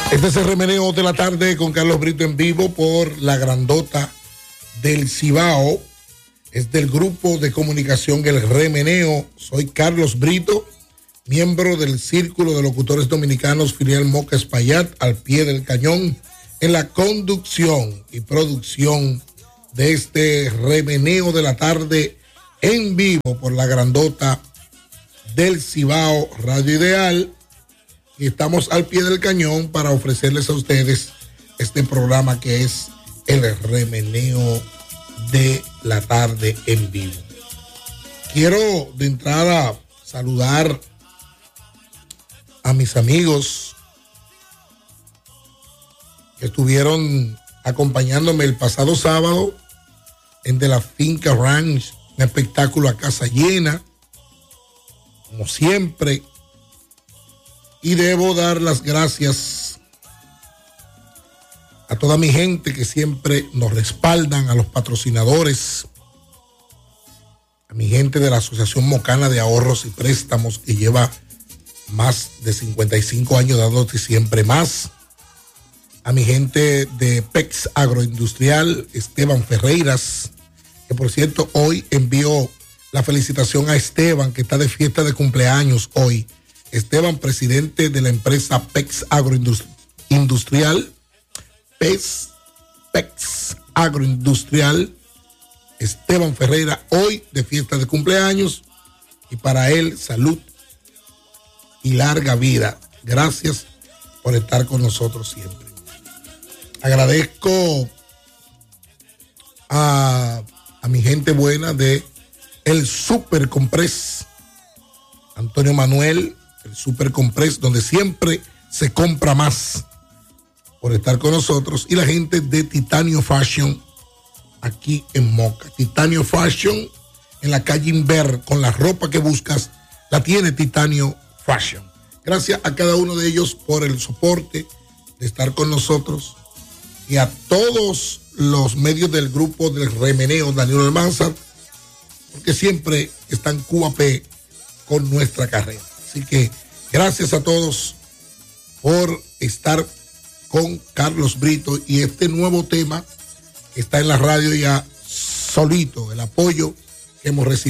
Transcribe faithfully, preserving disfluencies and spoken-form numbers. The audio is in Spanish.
Este es el remeneo de la tarde con Carlos Brito en vivo por La Grandota del Cibao. Es del grupo de comunicación El Remeneo. Soy Carlos Brito, miembro del Círculo de Locutores Dominicanos, filial Moca Espaillat, al pie del cañón, en la conducción y producción de este remeneo de la tarde en vivo por La Grandota del Cibao, Radio Ideal. Y estamos al pie del cañón para ofrecerles a ustedes este programa que es el remeneo de la tarde en vivo. Quiero de entrada saludar a mis amigos que estuvieron acompañándome el pasado sábado en De la Finca Ranch, un espectáculo a casa llena, como siempre. Y debo dar las gracias a toda mi gente que siempre nos respaldan, a los patrocinadores, a mi gente de la Asociación Mocana de Ahorros y Préstamos, que lleva más de cincuenta y cinco años dándote siempre más, a mi gente de Pex Agroindustrial, Esteban Ferreiras, que por cierto hoy envío la felicitación a Esteban, que está de fiesta de cumpleaños hoy. Esteban, presidente de la empresa Pex Agroindustrial, Pex, Pex Agroindustrial, Esteban Ferreira, hoy de fiesta de cumpleaños, y para él salud y larga vida. Gracias por estar con nosotros siempre. Agradezco a, a mi gente buena de el Super Compress, Antonio Manuel, el Super Compress, donde siempre se compra más, por estar con nosotros, y la gente de Titanio Fashion aquí en Moca. Titanio Fashion en la calle Inver, con la ropa que buscas la tiene Titanio Fashion. Gracias a cada uno de ellos por el soporte de estar con nosotros, y a todos los medios del grupo del remeneo, Daniel Almanzar, porque siempre están Q A P con nuestra carrera. Así que gracias a todos por estar con Carlos Brito y este nuevo tema que está en la radio ya solito, el apoyo que hemos recibido.